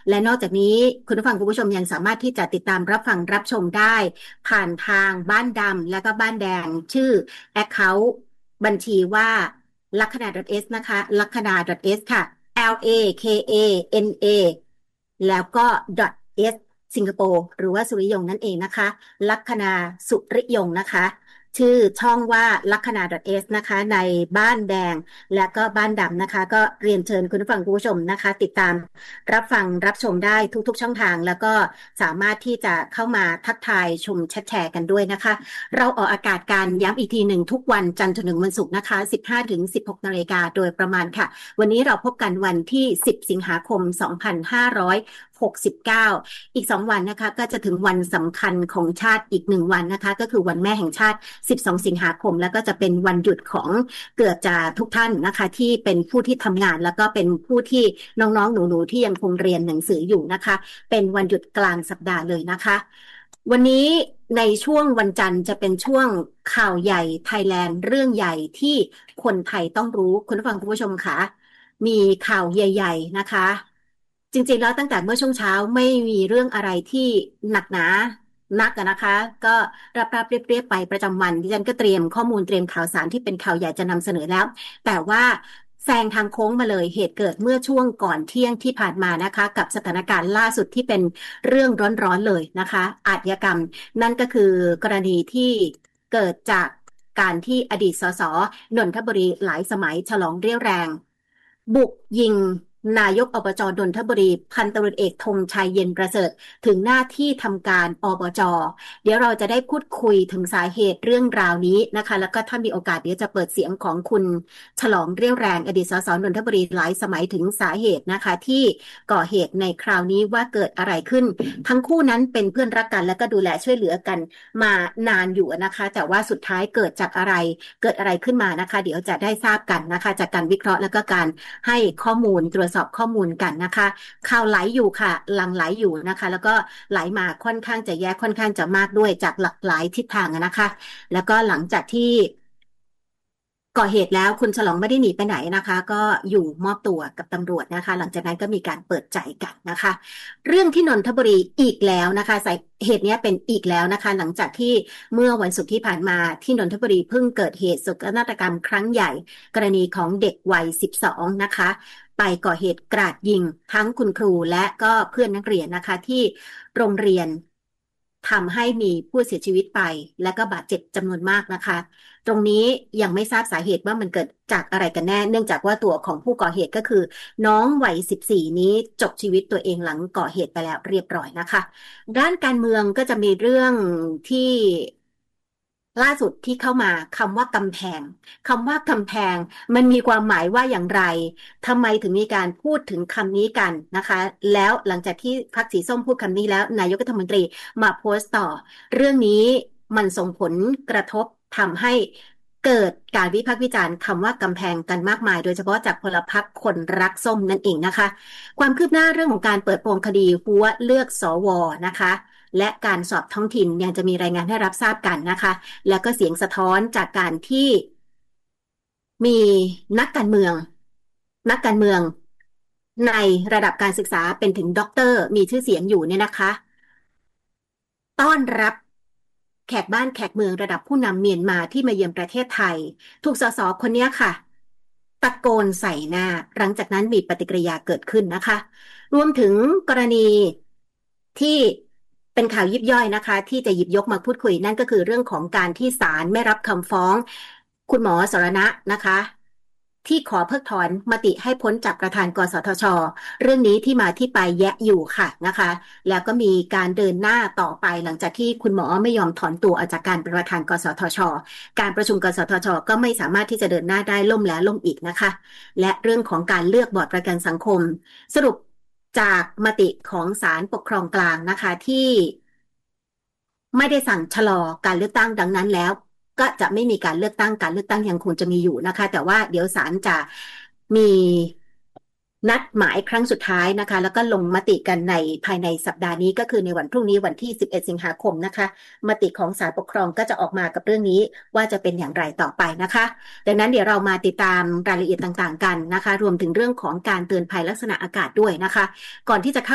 และนอกจากนี้คุณผู้ฟังคุณผู้ชมยังสามารถที่จะติดตามรับฟังรับชมได้ผ่านทางบ้านดำและก็บ้านแดงชื่อ Account บัญชีว่าลัคนา .s นะคะลัคนา .s ค่ะ LAKANA แล้วก็ .s สิงคโปร์หรือว่าสุริยงนั่นเองนะคะลัคนาสุริยงนะคะชื่อช่องว่าลัคนา .s นะคะในบ้านแดงและก็บ้านดำนะคะก็เรียนเชิญคุณผู้ฟังคุณผู้ชมนะคะติดตามรับฟังรับชมได้ทุกๆช่องทางแล้วก็สามารถที่จะเข้ามาทักทายชมแชร์กันด้วยนะคะเราออกอากาศการย้ำอีกทีหนึ่งทุกวันจันทร์ถึงวันศุกร์นะคะ 15 ถึง 16 นาฬิกาโดยประมาณค่ะวันนี้เราพบกันวันที่10 สิงหาคม 2569อีก2วันนะคะก็จะถึงวันสำคัญของชาติอีก1วันนะคะก็คือวันแม่แห่งชาติ12 สิงหาคมแล้วก็จะเป็นวันหยุดของเกือบจะทุกท่านนะคะที่เป็นผู้ที่ทำงานแล้วก็เป็นผู้ที่น้องๆหนูๆที่ยังคงเรียนหนังสืออยู่นะคะเป็นวันหยุดกลางสัปดาห์เลยนะคะวันนี้ในช่วงวันจันทร์จะเป็นช่วงข่าวใหญ่ไทยแลนด์เรื่องใหญ่ที่คนไทยต้องรู้คุณผู้ฟังคุณผู้ชมคะมีข่าวใหญ่ๆนะคะจริงๆแล้วตั้งแต่เมื่อช่วงเช้าไม่มีเรื่องอะไรที่หนักหนานักนะคะก็รับเรียบๆไปประจำวันดิฉันก็เตรียมข้อมูลเตรียมข่าวสารที่เป็นข่าวใหญ่จะนำเสนอแล้วแต่ว่าแซงทางโค้งมาเลยเหตุเกิดเมื่อช่วงก่อนเที่ยงที่ผ่านมานะคะกับสถานการณ์ล่าสุดที่เป็นเรื่องร้อนๆเลยนะคะอาชญากรรมนั่นก็คือกรณีที่เกิดจากการที่อดีตสสนนทบุรีหลายสมัยฉลองเรี่ยวแรงบุกยิงนายกอบจนนทบุรีพันตำรวจเอกธงชัยเย็นประเสริฐถึงหน้าที่ทำการอบจเดี๋ยวเราจะได้พูดคุยถึงสาเหตุเรื่องราวนี้นะคะแล้วก็ถ้ามีโอกาสเดี๋ยวจะเปิดเสียงของคุณฉลองเรี่ยวแรงอดีตสสนนทบุรีหลายสมัยถึงสาเหตุนะคะที่ก่อเหตุในคราวนี้ว่าเกิดอะไรขึ้นทั้งคู่นั้นเป็นเพื่อนรักกันและก็ดูแลช่วยเหลือกันมานานอยู่นะคะแต่ว่าสุดท้ายเกิดจากอะไรเกิดอะไรขึ้นมานะคะเดี๋ยวจะได้ทราบกันนะคะจากการวิเคราะห์แล้วก็การให้ข้อมูลตรวจสอบข้อมูลกันนะคะข่าวไหลอยู่ค่ะหลั่งไหลอยู่นะคะแล้วก็ไหลมาค่อนข้างจะแย่ค่อนข้างจะมากด้วยจากหลากหลายทิศทางนะคะแล้วก็หลังจากที่ก่อเหตุแล้วคุณฉลองไม่ได้หนีไปไหนนะคะก็อยู่มอบตัวกับตำรวจนะคะหลังจากนั้นก็มีการเปิดใจกันนะคะเรื่องที่นนทบุรีอีกแล้วนะคะสาเหตุนี้เป็นอีกแล้วนะคะหลังจากที่เมื่อวันศุกร์ที่ผ่านมาที่นนทบุรีเพิ่งเกิดเหตุโศกนาฏกรรมครั้งใหญ่กรณีของเด็กวัย12นะคะไปก่อเหตุกราดยิงทั้งคุณครูและก็เพื่อนนักเรียนนะคะที่โรงเรียนทำให้มีผู้เสียชีวิตไปและก็บาดเจ็บจำนวนมากนะคะตรงนี้ยังไม่ทราบสาเหตุว่ามันเกิดจากอะไรกันแน่เนื่องจากว่าตัวของผู้ก่อเหตุก็คือน้องวัย14นี้จบชีวิตตัวเองหลังก่อเหตุไปแล้วเรียบร้อยนะคะด้านการเมืองก็จะมีเรื่องที่ล่าสุดที่เข้ามาคำว่ากำแพงมันมีความหมายว่าอย่างไรทำไมถึงมีการพูดถึงคำนี้กันนะคะแล้วหลังจากที่พรรคสีส้มพูดคำนี้แล้วนายกรัฐมนตรีมาโพสต์ต่อเรื่องนี้มันส่งผลกระทบทำให้เกิดการวิพากษ์วิจารณ์คำว่ากำแพงกันมากมายโดยเฉพาะจากพลพรรคคนรักส้มนั่นเองนะคะความคืบหน้าเรื่องของการเปิดโปงคดีหัวเลือกสวนะคะและการสอบท้องถิ่นยังจะมีรายงานให้รับทราบกันนะคะแล้วก็เสียงสะท้อนจากการที่มีนักการเมืองในระดับการศึกษาเป็นถึงด็อกเตอร์มีชื่อเสียงอยู่เนี่ยนะคะต้อนรับแขกบ้านแขกเมืองระดับผู้นำเมียนมาที่มาเยือนประเทศไทยถูกสสคนนี้ค่ะตะโกนใส่หน้าหลังจากนั้นมีปฏิกิริยาเกิดขึ้นนะคะรวมถึงกรณีที่เป็นข่าวยิบย่อยนะคะที่จะหยิบยกมาพูดคุยนั่นก็คือเรื่องของการที่ศาลไม่รับคำฟ้องคุณหมอสรณะนะคะที่ขอเพิกถอนมติให้พ้นจากประธานกสทช.เรื่องนี้ที่มาที่ไปแยะอยู่ค่ะนะคะแล้วก็มีการเดินหน้าต่อไปหลังจากที่คุณหมอไม่ยอมถอนตัวออกจากการเป็นประธานกสทช.การประชุมกสทช.ก็ไม่สามารถที่จะเดินหน้าได้ล่มแล้วล่มอีกนะคะและเรื่องของการเลือกบอร์ดประกันสังคมสรุปจากมติของศาลปกครองกลางนะคะที่ไม่ได้สั่งชะลอการเลือกตั้งดังนั้นแล้วก็จะไม่มีการเลือกตั้งยังคงจะมีอยู่นะคะแต่ว่าเดี๋ยวศาลจะมีนัดหมายครั้งสุดท้ายนะคะแล้วก็ลงมติกันในภายในสัปดาห์นี้ก็คือในวันพรุ่งนี้วันที่11 สิงหาคมนะคะมติของศาลปกครองก็จะออกมากับเรื่องนี้ว่าจะเป็นอย่างไรต่อไปนะคะดังนั้นเดี๋ยวเรามาติดตามรายละเอียดต่างๆกันนะคะรวมถึงเรื่องของการเตือนภัยลักษณะอากาศด้วยนะคะก่อนที่จะเข้า